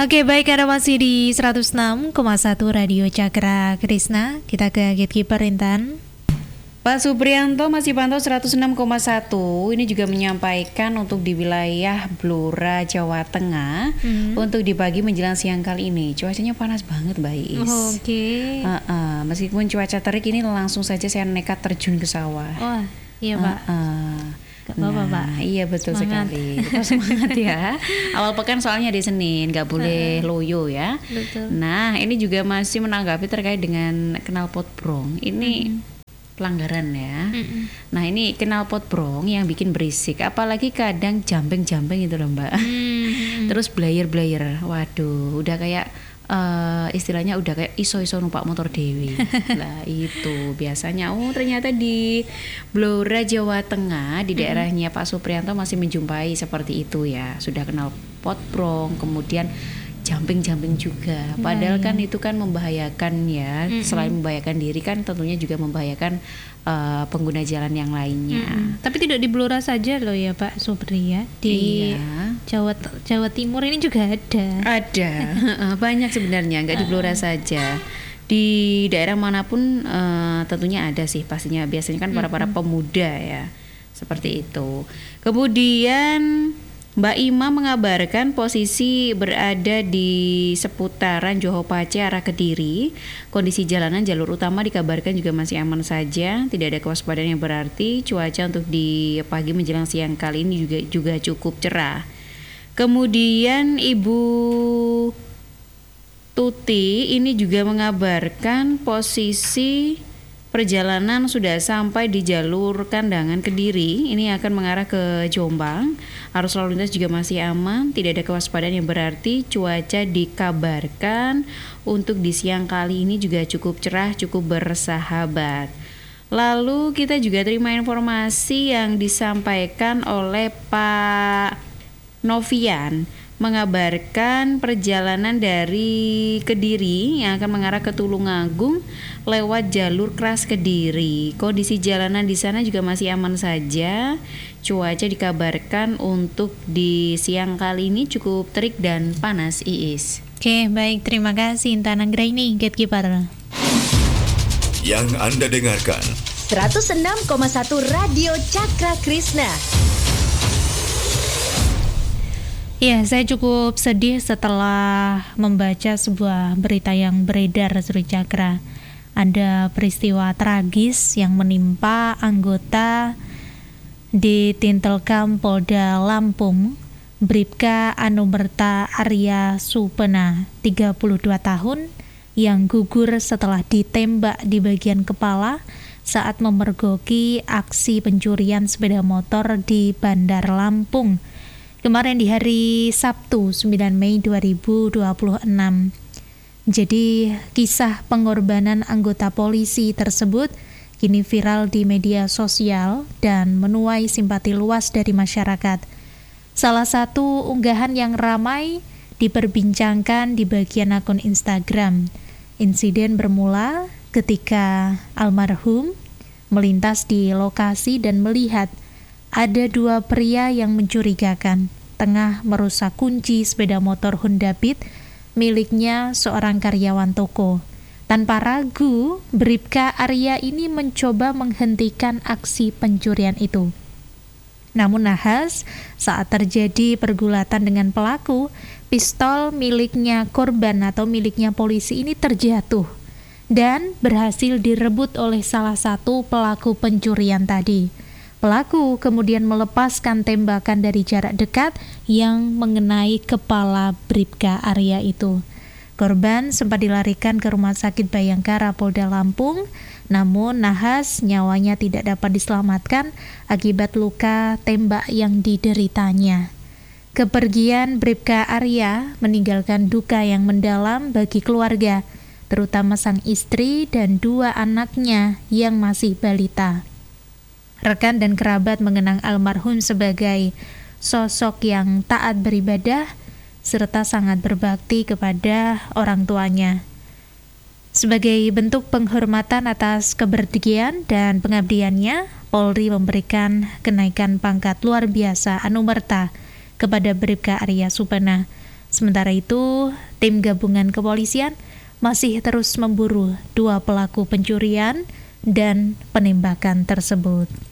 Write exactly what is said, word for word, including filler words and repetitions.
Oke, baik, ada masih di seratus enam koma satu Radio Cakra Krisna. Kita ke Gatekeeper Intan. Pak Suprianto masih pantau seratus enam koma satu. Ini juga menyampaikan untuk di wilayah Blora, Jawa Tengah, hmm. untuk di pagi menjelang siang kali ini cuacanya panas banget, Mbak Iis. Oke. Okay. Uh, uh, meskipun cuaca terik ini langsung saja saya nekat terjun ke sawah. Oh, iya Pak. Uh, uh. Gak apa-apa, nah, Pak. Iya betul semangat. sekali. Kita semangat ya. Awal pekan soalnya di Senin, nggak boleh uh, loyo ya. Betul. Nah, ini juga masih menanggapi terkait dengan knalpot brong. Ini mm-hmm. pelanggaran ya. Mm-hmm. Nah, ini knalpot brong yang bikin berisik. Apalagi kadang jambeng-jambeng itu loh, Mbak. Mm-hmm. Terus blayer-blayer. Waduh, udah kayak Uh, istilahnya udah kayak iso-iso numpak motor dewi. Lah itu biasanya oh ternyata di Blora, Jawa Tengah, di daerahnya Pak Suprianto masih menjumpai seperti itu ya. Sudah kenal pot brong, kemudian jumping-jumping juga. Padahal nah, kan ya. itu kan membahayakan ya. Mm-hmm. Selain membahayakan diri kan tentunya juga membahayakan uh, pengguna jalan yang lainnya. Mm-hmm. Tapi tidak di Blora saja loh ya Pak Supri ya. Di iya. Jawa Jawa Timur ini juga ada. Ada. Banyak sebenarnya, nggak di Blora saja. Di daerah manapun uh, tentunya ada sih pastinya. Biasanya kan para-para pemuda ya. Seperti itu. Kemudian Mbak Ima mengabarkan posisi berada di seputaran Johor Pace arah Kediri. Kondisi jalanan jalur utama dikabarkan juga masih aman saja, tidak ada kewaspadaan yang berarti. Cuaca untuk di pagi menjelang siang kali ini juga juga cukup cerah. Kemudian Ibu Tuti ini juga mengabarkan posisi perjalanan sudah sampai di jalur Kandangan Kediri. Ini akan mengarah ke Jombang. Arus lalu lintas juga masih aman, tidak ada kewaspadaan yang berarti. Cuaca dikabarkan untuk di siang kali ini juga cukup cerah, cukup bersahabat. Lalu kita juga terima informasi yang disampaikan oleh Pak Novian, mengabarkan perjalanan dari Kediri yang akan mengarah ke Tulungagung lewat jalur Kras Kediri. Kondisi jalanan di sana juga masih aman saja. Cuaca dikabarkan untuk di siang kali ini cukup terik dan panas, Iis. Oke, baik, terima kasih Intan Anggraini, Gatekeeper. Yang Anda dengarkan seratus enam koma satu Radio Cakra Krisna. Ya, saya cukup sedih setelah membaca sebuah berita yang beredar Sri Cakra. Ada peristiwa tragis yang menimpa anggota di Tintelkam Polda Lampung, Bribka Anumerta Arya Supena, tiga puluh dua tahun, yang gugur setelah ditembak di bagian kepala saat memergoki aksi pencurian sepeda motor di Bandar Lampung kemarin di hari Sabtu sembilan Mei dua ribu dua puluh enam. Jadi kisah pengorbanan anggota polisi tersebut kini viral di media sosial dan menuai simpati luas dari masyarakat. Salah satu unggahan yang ramai diperbincangkan di bagian akun Instagram. Insiden bermula ketika almarhum melintas di lokasi dan melihat ada dua pria yang mencurigakan tengah merusak kunci sepeda motor Honda Beat miliknya seorang karyawan toko. Tanpa ragu, Bribka Arya ini mencoba menghentikan aksi pencurian itu. Namun nahas, saat terjadi pergulatan dengan pelaku, pistol miliknya korban atau miliknya polisi ini terjatuh dan berhasil direbut oleh salah satu pelaku pencurian tadi. Pelaku kemudian melepaskan tembakan dari jarak dekat yang mengenai kepala Bribka Arya itu. Korban sempat dilarikan ke Rumah Sakit Bayangkara Polda Lampung, namun nahas nyawanya tidak dapat diselamatkan akibat luka tembak yang dideritanya. Kepergian Bribka Arya meninggalkan duka yang mendalam bagi keluarga, terutama sang istri dan dua anaknya yang masih balita. Rekan dan kerabat mengenang almarhum sebagai sosok yang taat beribadah serta sangat berbakti kepada orang tuanya. Sebagai bentuk penghormatan atas keberdian dan pengabdiannya, Polri memberikan kenaikan pangkat luar biasa anumerta kepada Bribka Arya Supena. Sementara itu, tim gabungan kepolisian masih terus memburu dua pelaku pencurian dan penembakan tersebut.